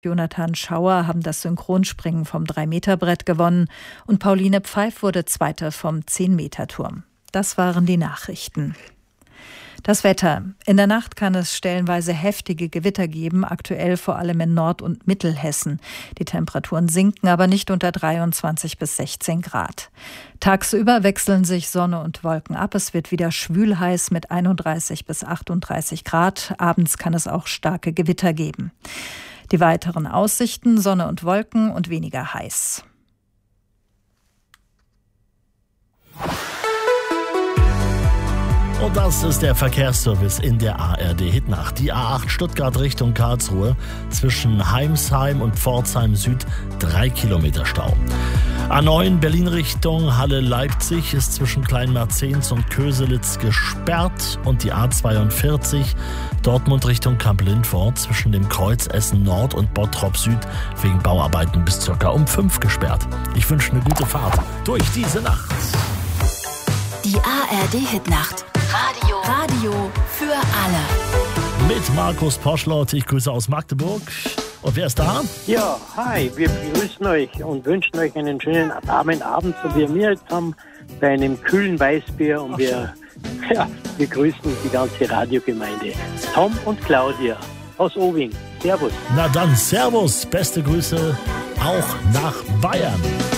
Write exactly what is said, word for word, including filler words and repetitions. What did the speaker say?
Jonathan Schauer haben das Synchronspringen vom drei Meter Brett gewonnen und Pauline Pfeif wurde Zweite vom zehn Meter Turm. Das waren die Nachrichten. Das Wetter. In der Nacht kann es stellenweise heftige Gewitter geben, aktuell vor allem in Nord- und Mittelhessen. Die Temperaturen sinken aber nicht unter dreiundzwanzig bis sechzehn Grad. Tagsüber wechseln sich Sonne und Wolken ab. Es wird wieder schwülheiß mit einunddreißig bis achtunddreißig Grad. Abends kann es auch starke Gewitter geben. Die weiteren Aussichten: Sonne und Wolken und weniger heiß. Und das ist der Verkehrsservice in der A R D-Hitnacht. Die A acht Stuttgart Richtung Karlsruhe zwischen Heimsheim und Pforzheim Süd drei Kilometer Stau. A neun Berlin Richtung Halle-Leipzig ist zwischen Kleinmerzens und Köselitz gesperrt. Und die A zweiundvierzig Dortmund Richtung Kamp-Lindfort zwischen dem Kreuz Essen Nord und Bottrop Süd wegen Bauarbeiten bis circa um fünf gesperrt. Ich wünsche eine gute Fahrt durch diese Nacht. Die A R D-Hitnacht. Radio. Radio für alle. Mit Markus Poschlott. Ich grüße aus Magdeburg. Und wer ist da? Ja, hi, wir begrüßen euch und wünschen euch einen schönen warmen Abend, so wie wir jetzt haben, bei einem kühlen Weißbier. Und wir, ja, wir grüßen die ganze Radiogemeinde. Tom und Claudia aus Owing. Servus. Na dann, Servus. Beste Grüße auch nach Bayern.